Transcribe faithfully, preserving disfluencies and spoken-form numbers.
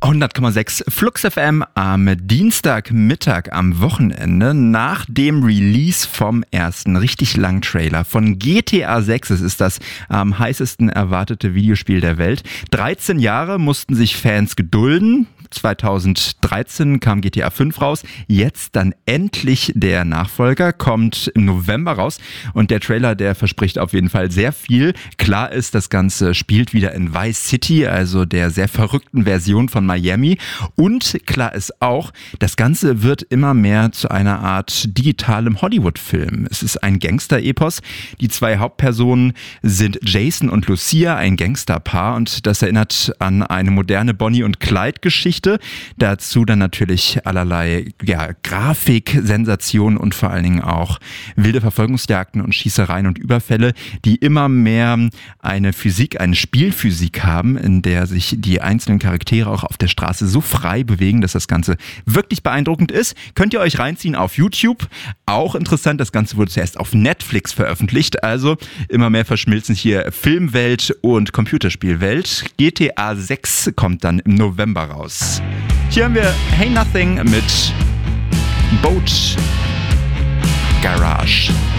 hundert Komma sechs Flux F M am Dienstagmittag am Wochenende nach dem Release vom ersten richtig langen Trailer von G T A sechs. Es ist das am heißesten erwartete Videospiel der Welt. dreizehn Jahre mussten sich Fans gedulden. zweitausenddreizehn kam G T A fünf raus, jetzt dann endlich der Nachfolger, kommt im November raus und der Trailer, der verspricht auf jeden Fall sehr viel. Klar ist, das Ganze spielt wieder in Vice City, also der sehr verrückten Version von Miami, und klar ist auch, das Ganze wird immer mehr zu einer Art digitalem Hollywood-Film. Es ist ein Gangster-Epos. Die zwei Hauptpersonen sind Jason und Lucia, ein Gangsterpaar, und das erinnert an eine moderne Bonnie- und Clyde-Geschichte. Dazu dann natürlich allerlei ja, Grafik, Sensationen und vor allen Dingen auch wilde Verfolgungsjagden und Schießereien und Überfälle, die immer mehr eine Physik, eine Spielphysik haben, in der sich die einzelnen Charaktere auch auf der Straße so frei bewegen, dass das Ganze wirklich beeindruckend ist. Könnt ihr euch reinziehen auf YouTube. Auch interessant, das Ganze wurde zuerst auf Netflix veröffentlicht, also immer mehr verschmilzen hier Filmwelt und Computerspielwelt. G T A sechs kommt dann im November raus. Hier haben wir Hey Nothing mit Boat Garage.